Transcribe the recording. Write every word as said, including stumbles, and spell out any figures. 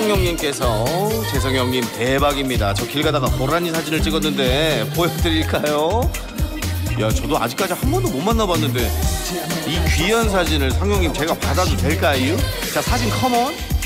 최성영님께서 재성이 형님 대박입니다. 저 길 가다가 고라니 사진을 찍었는데 보여드릴까요? 야, 저도 아직까지 한 번도 못 만나봤는데 이 귀한 사진을 상영님 제가 받아도 될까요? 자, 사진 컴온.